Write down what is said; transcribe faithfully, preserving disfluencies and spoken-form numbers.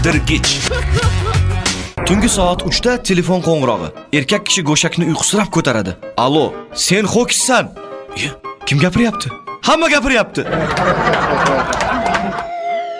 Dirgich. Tungi soat uchda telefon qo'ng'irog'i. Erkak kishi go'shakni uyqusirab ko'taradi. Allo, sen ho'kizsan? Kim gapiryapti? Hamma gapiryapti.